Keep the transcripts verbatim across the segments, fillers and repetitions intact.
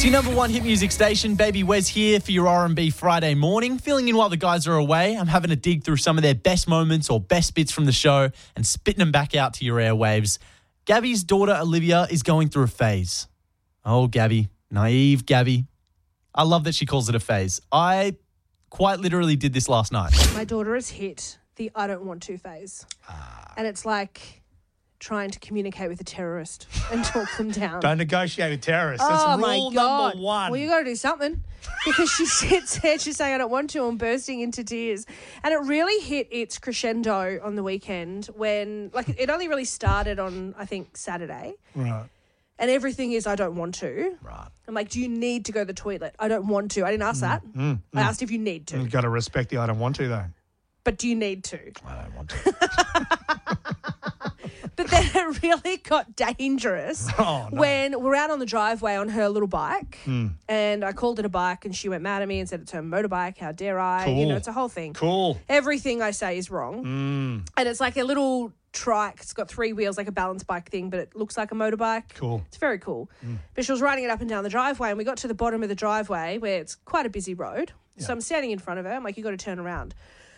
It's your number one hit music station. Baby Wes here for your R and B Friday morning. Filling in while the guys are away. I'm having a dig through some of their best moments or best bits from the show and spitting them back out to your airwaves. Gabby's daughter, Olivia, is going through a phase. Oh, Gabby. Naive Gabby. I love that she calls it a phase. I quite literally did this last night. My daughter has hit the I don't want to phase. Ah. And it's like trying to communicate with a terrorist and talk them down. Don't negotiate with terrorists. That's oh rule my God. number one. Well, you got to do something because she sits there, she's saying, I don't want to, I'm bursting into tears. And it really hit its crescendo on the weekend when, like, it only really started on, I think, Saturday. Right. And everything is, I don't want to. Right. I'm like, do you need to go to the toilet? I don't want to. I didn't ask Mm, that. mm, I mm. asked if you need to. You've got to respect the I don't want to, though. But do you need to? I don't want to. But then it really got dangerous Oh, no. when we're out on the driveway on her little bike Mm. and I called it a bike and she went mad at me and said it's her motorbike. How dare I? You Cool. know, it's a whole thing. Cool. Everything I say is wrong. Mm. And it's like a little trike. It's got three wheels, like a balance bike thing, but it looks like a motorbike. Cool. It's very cool. Mm. But she was riding it up and down the driveway and we got to the bottom of the driveway where it's quite a busy road. Yeah. So I'm standing in front of her. I'm like, you got to turn around.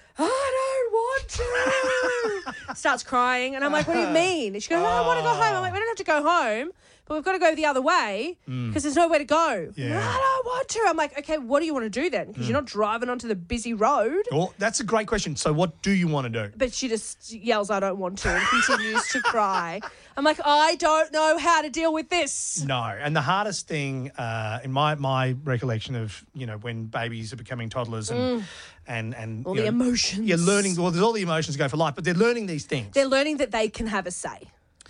I don't want to. Starts crying. And I'm like, what do you mean? And she goes, I don't want to go home. I'm like, we don't have to go home, but we've got to go the other way because there's nowhere to go. Yeah. I don't want to. I'm like, okay, what do you want to do then? Because you're not driving onto the busy road. Well, that's a great question. So what do you want to do? But she just yells, I don't want to, and continues to cry. I'm like, I don't know how to deal with this. No. And the hardest thing, uh, in my, my recollection of, you know, when babies are becoming toddlers and, and, and All you the know, emotions. You're learning, well, there's all the emotions go for life, but they're learning these things. They're learning that they can have a say.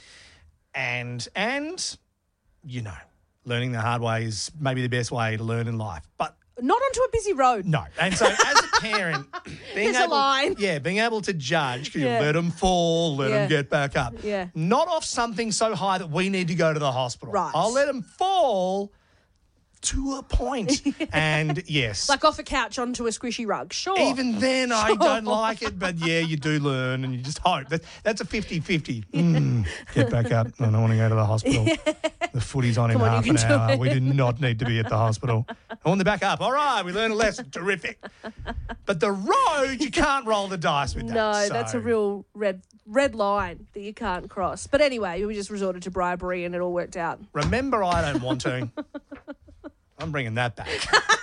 And, and, you know, learning the hard way is maybe the best way to learn in life. But Not onto a busy road. no. And so as a parent, being There's a able, line. yeah, being able to judge, because Yeah. you let them fall, let Yeah. them get back up. Yeah. Not off something so high that we need to go to the hospital. Right. I'll let them fall to a point. And yes. Like off a couch onto a squishy rug. Sure. Even then, I don't like it, but yeah, you do learn and you just hope. That, that's a fifty-fifty. Mm, get back up. I don't want to go to the hospital. The footy's on in Come on, half you an can do hour. it. We do not need to be at the hospital. I want the back up. All right, we learned a lesson. Terrific. But the road, you can't roll the dice with that. No, So- that's a real red red line that you can't cross. But anyway, we just resorted to bribery and it all worked out. Remember, I don't want to. I'm bringing that back.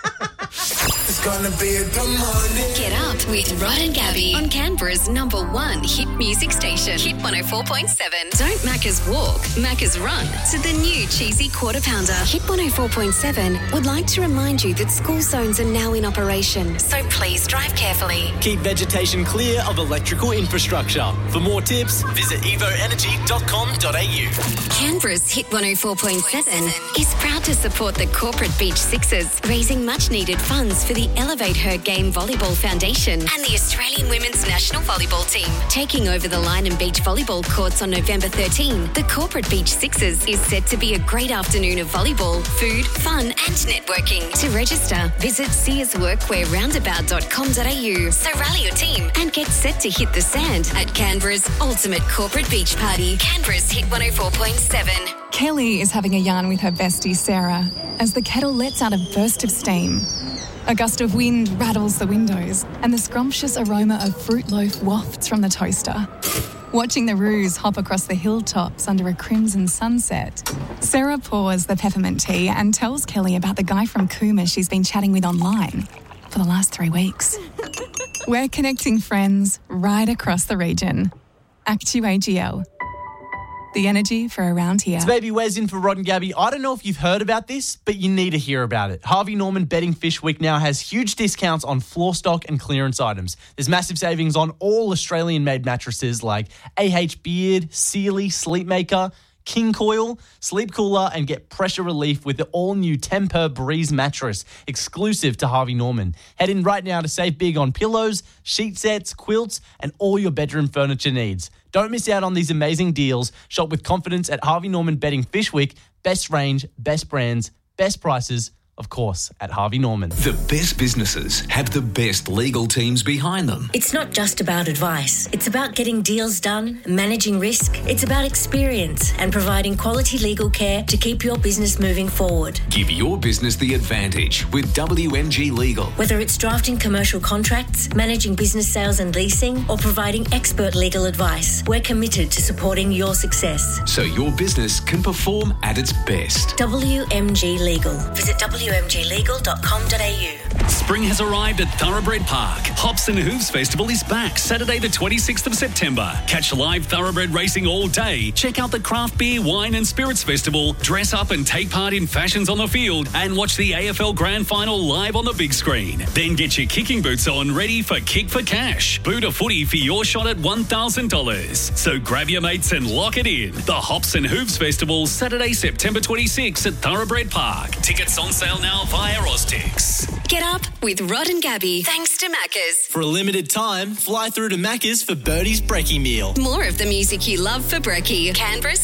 It's gonna be a good morning. Get up with Rod and Gabby on Canberra's number one hit music station. Hit one oh four point seven. Don't Macca's walk, Macca's run to the new cheesy quarter pounder. Hit one oh four point seven would like to remind you that school zones are now in operation, so please drive carefully. Keep vegetation clear of electrical infrastructure. For more tips, visit evo energy dot com dot a u. Canberra's Hit one oh four point seven is proud to support the Corporate Beach Sixers, raising much-needed funds for the Elevate Her Game Volleyball Foundation and the Australian Women's National Volleyball Team. Taking over the Line and Beach volleyball courts on November thirteenth, the Corporate Beach Sixers is set to be a great afternoon of volleyball, food, fun and networking. To register, visit sears workwear roundabout dot com dot a u. So rally your team and get set to hit the sand at Canberra's ultimate corporate beach party. Canberra's Hit one oh four point seven. Kelly is having a yarn with her bestie Sarah as the kettle lets out a burst of steam. A gust of wind rattles the windows and the scrumptious aroma of fruit loaf wafts from the toaster. Watching the roos hop across the hilltops under a crimson sunset, Sarah pours the peppermint tea and tells Kelly about the guy from Cooma she's been chatting with online for the last three weeks. We're connecting friends right across the region. Actu A G L. The energy for around here. It's Baby Wes in for Rod and Gabby. I don't know if you've heard about this, but you need to hear about it. Harvey Norman Bedding Fish Week now has huge discounts on floor stock and clearance items. There's massive savings on all Australian-made mattresses like A H Beard, Sealy, Sleepmaker, King Coil, Sleep Cooler, and get pressure relief with the all-new Temper Breeze mattress, exclusive to Harvey Norman. Head in right now to save big on pillows, sheet sets, quilts, and all your bedroom furniture needs. Don't miss out on these amazing deals. Shop with confidence at Harvey Norman Bedding Fish Week. Best range, best brands, best prices, of course, at Harvey Norman. The best businesses have the best legal teams behind them. It's not just about advice. It's about getting deals done, managing risk. It's about experience and providing quality legal care to keep your business moving forward. Give your business the advantage with W M G Legal. Whether it's drafting commercial contracts, managing business sales and leasing, or providing expert legal advice, we're committed to supporting your success. So your business can perform at its best. W M G Legal. Visit w m g legal dot com dot a u. Spring has arrived at Thoroughbred Park. Hops and Hooves Festival is back Saturday the twenty-sixth of September. Catch live thoroughbred racing all day. Check out the Craft Beer, Wine and Spirits Festival. Dress up and take part in fashions on the field and watch the A F L Grand Final live on the big screen. Then get your kicking boots on ready for Kick for Cash. Boot a footy for your shot at one thousand dollars. So grab your mates and lock it in. The Hops and Hooves Festival Saturday, September twenty-sixth at Thoroughbred Park. Tickets on sale now via Oztix. Get up with Rod and Gabby. Thanks to Macca's. For a limited time, fly through to Macca's for Birdie's Brekkie meal. More of the music you love for brekkie. Canberra's